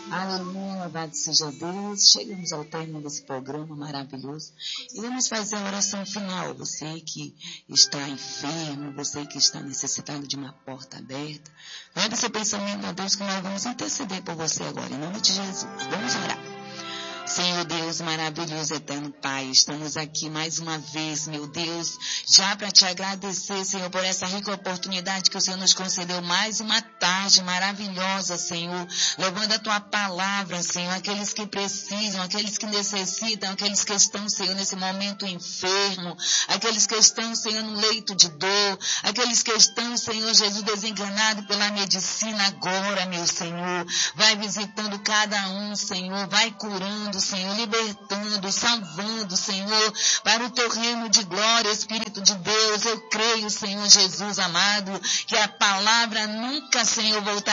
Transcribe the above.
Aleluia, louvado seja Deus. Chegamos ao término desse programa maravilhoso e vamos fazer a oração final. Você que está enfermo, você que está necessitado de uma porta aberta, leve seu pensamento a Deus que nós vamos interceder por você agora, em nome de Jesus. Vamos orar. Senhor Deus maravilhoso, eterno Pai, estamos aqui mais uma vez, meu Deus, já para te agradecer, Senhor, por essa rica oportunidade que o Senhor nos concedeu, mais uma tarde maravilhosa, Senhor, levando a tua palavra, Senhor, aqueles que precisam, aqueles que necessitam, aqueles que estão, Senhor, nesse momento enfermo, aqueles que estão, Senhor, no leito de dor, aqueles que estão, Senhor Jesus, desenganado pela medicina agora, meu Senhor, vai visitando cada um, Senhor, vai curando, Senhor, libertando, salvando, Senhor, para o teu reino de glória, Espírito de Deus. Eu creio, Senhor Jesus amado, que a palavra nunca, Senhor, voltará